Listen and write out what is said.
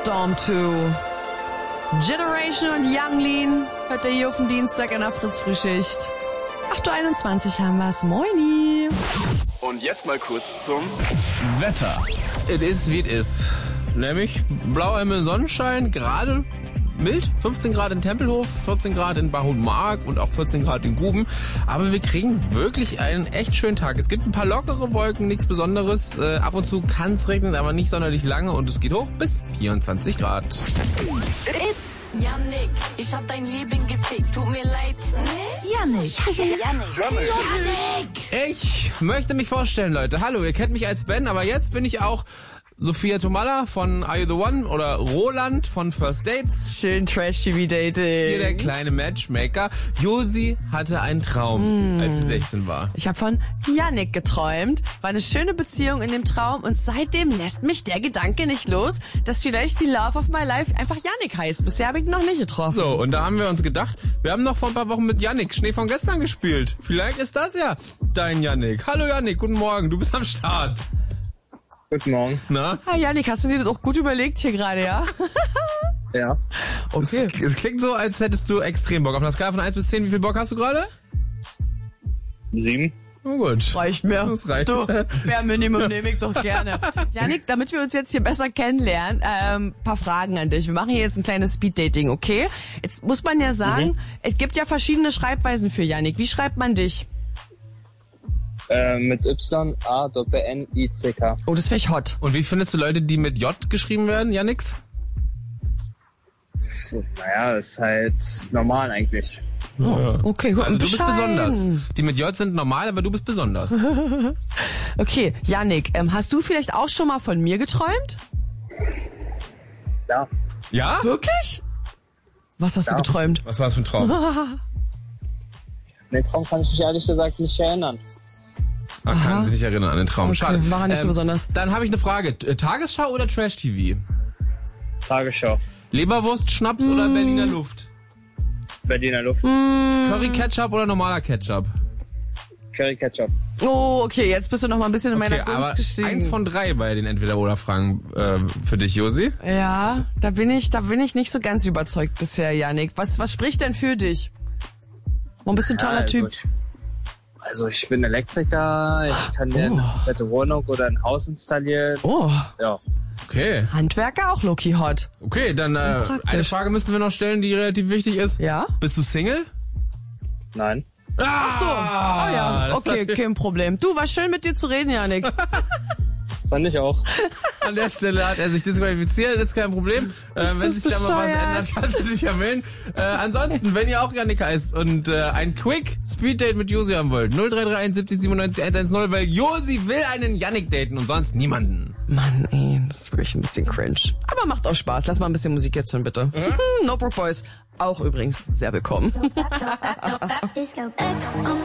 Storm 2. Generation und Young Lean hört ihr hier auf dem Dienstag in der Fritz-Frühschicht. 8.21 Uhr haben wir's. Moini. Und jetzt mal kurz zum Wetter. Es ist, wie es ist. Nämlich blauer Himmel, Sonnenschein, gerade mild. 15 Grad in Tempelhof, 14 Grad in Bad-Hohenmark und auch 14 Grad in Guben. Aber wir kriegen wirklich einen echt schönen Tag. Es gibt ein paar lockere Wolken, nichts Besonderes. Ab und zu kann es regnen, aber nicht sonderlich lange. Und es geht hoch bis 24 Grad. It's Yannick, ich hab dein Leben gefickt, tut mir leid. Yannick. Ich möchte mich vorstellen, Leute. Hallo, ihr kennt mich als Ben, aber jetzt bin ich auch Sophia Tomalla von Are You The One oder Roland von First Dates. Schön Trash-TV-Dating. Hier der kleine Matchmaker. Josi hatte einen Traum, als sie 16 war. Ich habe von Yannick geträumt. War eine schöne Beziehung in dem Traum und seitdem lässt mich der Gedanke nicht los, dass vielleicht die Love of my life einfach Yannick heißt. Bisher habe ich ihn noch nicht getroffen. So, und da haben wir uns gedacht, wir haben noch vor ein paar Wochen mit Yannick Schnee von gestern gespielt. Vielleicht ist das ja dein Yannick. Hallo Yannick, guten Morgen, du bist am Start. Guten Morgen. Na? Ah, Yannick, hast du dir das auch gut überlegt hier gerade, ja? Ja. Okay. Es klingt so, als hättest du extrem Bock. Auf einer Skala von 1 bis 10, wie viel Bock hast du gerade? 7. Na gut. Reicht mir. Das reicht. Du, Bare Minimum nehme ich doch gerne. Yannick, damit wir uns jetzt hier besser kennenlernen, paar Fragen an dich. Wir machen hier jetzt ein kleines Speed-Dating, okay? Jetzt muss man ja sagen, es gibt ja verschiedene Schreibweisen für Yannick. Wie schreibt man dich? Mit Y-A-N-I-C-K. Oh, das wäre ich hot. Und wie findest du Leute, die mit J geschrieben werden, Yannicks? Naja, ist halt normal eigentlich. Oh, okay, gut. Also du bist bescheiden. besonders. Die mit J sind normal, aber du bist besonders. Okay, Yannick, hast du vielleicht auch schon mal von mir geträumt? Ja. Ja? Wirklich? Was hast du geträumt? Was war das für ein Traum? Den Traum kann ich mich ehrlich gesagt nicht erinnern. Man kann sich nicht erinnern an den Traum. Okay, Schade. war nicht so besonders. Dann habe ich eine Frage. Tagesschau oder Trash-TV? Tagesschau. Leberwurst, Schnaps oder Berliner Luft? Berliner Luft. Curry-Ketchup oder normaler Ketchup? Curry Ketchup. Oh, okay, jetzt bist du noch mal ein bisschen in meiner Okay, Gunst aber gestiegen. 1 von 3 bei den Entweder-oder-Fragen für dich, Josi. Ja, da bin ich nicht so ganz überzeugt bisher, Yannick. Was spricht denn für dich? Warum bist du ein toller Typ? Also ich bin Elektriker, ich kann dir eine komplette Wohnung oder ein Haus installieren. Oh, Ja. Okay. Handwerker auch low-key hot. Okay, dann praktisch. eine Frage müssen wir noch stellen, die relativ wichtig ist. Ja? Bist du Single? Nein. Ach So, ja, okay, kein Problem. Du, war schön mit dir zu reden, Yannick. Fand ich auch. An der Stelle hat er sich disqualifiziert, ist kein Problem. Wenn sich da mal was ändert, kannst du dich ja melden. Ansonsten, wenn ihr auch Yannick heißt und ein Quick Speed-Date mit Josi haben wollt, 0331 70 97 110, weil Josi will einen Yannick daten und sonst niemanden. Mann, ey, das ist wirklich ein bisschen cringe. Aber macht auch Spaß. Lass mal ein bisschen Musik jetzt hören, bitte. No Broke Boys, auch übrigens sehr willkommen.